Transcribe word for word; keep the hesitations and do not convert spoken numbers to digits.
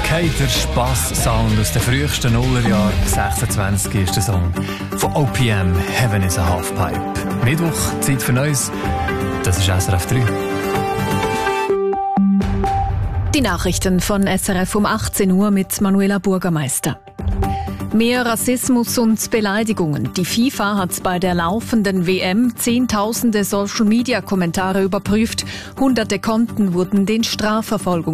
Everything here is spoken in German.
okay, der Spass-Sound aus den frühesten Nullerjahren. sechsundzwanzig ist der Song von O P M, Heaven is a Halfpipe. Mittwoch, Zeit für Neues. Das ist S R F drei. Die Nachrichten von S R F um achtzehn Uhr mit Manuela Bürgermeister. Mehr Rassismus und Beleidigungen. Die FIFA hat bei der laufenden W M zehntausende Social-Media-Kommentare überprüft. Hunderte Konten wurden den Strafverfolgungen